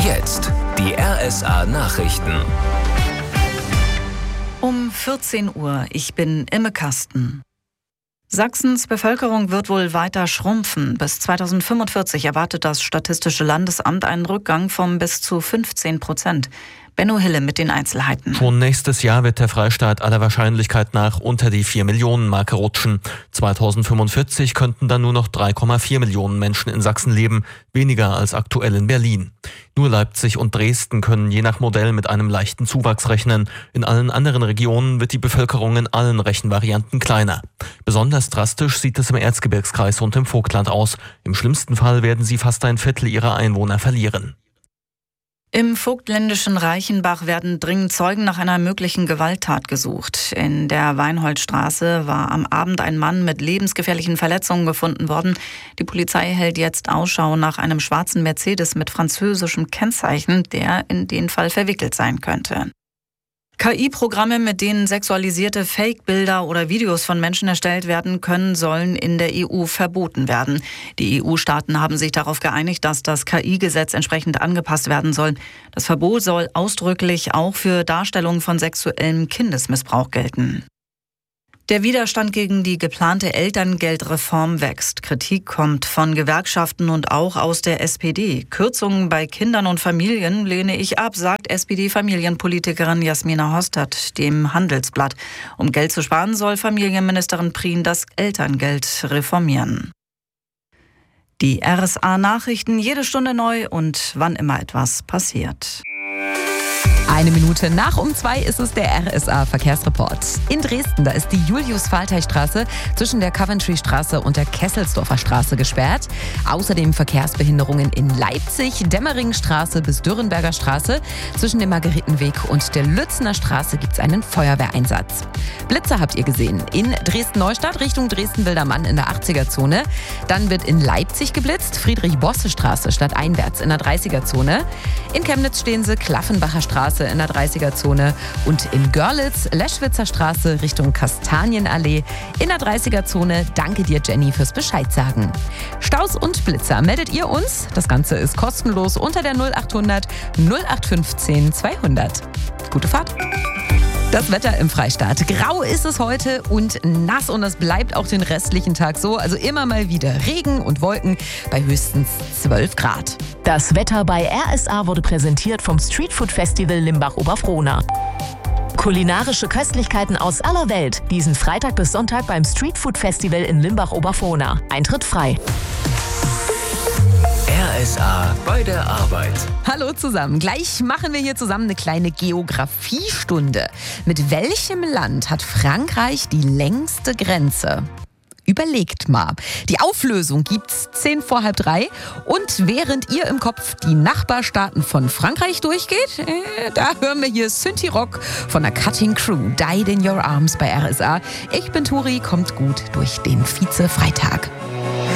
Jetzt die RSA Nachrichten. Um 14 Uhr, ich bin Imme Kasten. Sachsens Bevölkerung wird wohl weiter schrumpfen. Bis 2045 erwartet das Statistische Landesamt einen Rückgang von bis zu 15%. Benno Hille mit den Einzelheiten. Schon nächstes Jahr wird der Freistaat aller Wahrscheinlichkeit nach unter die 4-Millionen-Marke rutschen. 2045 könnten dann nur noch 3,4 Millionen Menschen in Sachsen leben, weniger als aktuell in Berlin. Nur Leipzig und Dresden können je nach Modell mit einem leichten Zuwachs rechnen. In allen anderen Regionen wird die Bevölkerung in allen Rechenvarianten kleiner. Besonders drastisch sieht es im Erzgebirgskreis und im Vogtland aus. Im schlimmsten Fall werden sie fast ein Viertel ihrer Einwohner verlieren. Im vogtländischen Reichenbach werden dringend Zeugen nach einer möglichen Gewalttat gesucht. In der Weinholdstraße war am Abend ein Mann mit lebensgefährlichen Verletzungen gefunden worden. Die Polizei hält jetzt Ausschau nach einem schwarzen Mercedes mit französischem Kennzeichen, der in den Fall verwickelt sein könnte. KI-Programme, mit denen sexualisierte Fake-Bilder oder Videos von Menschen erstellt werden können, sollen in der EU verboten werden. Die EU-Staaten haben sich darauf geeinigt, dass das KI-Gesetz entsprechend angepasst werden soll. Das Verbot soll ausdrücklich auch für Darstellungen von sexuellem Kindesmissbrauch gelten. Der Widerstand gegen die geplante Elterngeldreform wächst. Kritik kommt von Gewerkschaften und auch aus der SPD. Kürzungen bei Kindern und Familien lehne ich ab, sagt SPD-Familienpolitikerin Jasmina Hostert dem Handelsblatt. Um Geld zu sparen, soll Familienministerin Prien das Elterngeld reformieren. Die RSA-Nachrichten jede Stunde neu und wann immer etwas passiert. 1 Minute nach um 2 ist es der RSA-Verkehrsreport. In Dresden, da ist die Julius-Faltey-Straße zwischen der Coventry-Straße und der Kesselsdorfer Straße gesperrt. Außerdem Verkehrsbehinderungen in Leipzig, Demmeringenstraße bis Dürrenberger Straße. Zwischen dem Margaretenweg und der Lützener Straße gibt es einen Feuerwehreinsatz. Blitzer habt ihr gesehen. In Dresden-Neustadt Richtung Dresden-Wildermann in der 80er-Zone. Dann wird in Leipzig geblitzt, Friedrich-Bosse-Straße stadteinwärts in der 30er-Zone. In Chemnitz stehen sie, Klaffenbacher Straße in der 30er-Zone und in Görlitz, Leschwitzer Straße Richtung Kastanienallee in der 30er-Zone. Danke dir, Jenny, fürs Bescheid sagen. Staus und Blitzer meldet ihr uns. Das Ganze ist kostenlos unter der 0800 0815 200. Gute Fahrt. Das Wetter im Freistaat. Grau ist es heute und nass und das bleibt auch den restlichen Tag so. Also immer mal wieder Regen und Wolken bei höchstens 12 Grad. Das Wetter bei RSA wurde präsentiert vom Streetfood Festival Limbach-Oberfrohna. Kulinarische Köstlichkeiten aus aller Welt. Diesen Freitag bis Sonntag beim Streetfood Festival in Limbach-Oberfrohna. Eintritt frei. RSA bei der Arbeit. Hallo zusammen. Gleich machen wir hier zusammen eine kleine Geografiestunde. Mit welchem Land hat Frankreich die längste Grenze? Überlegt mal. Die Auflösung gibt's 10 vor halb 3. Und während ihr im Kopf die Nachbarstaaten von Frankreich durchgeht, da hören wir hier Synthie Rock von der Cutting Crew. Died in Your Arms bei RSA. Ich bin Turi, kommt gut durch den Vize-Freitag.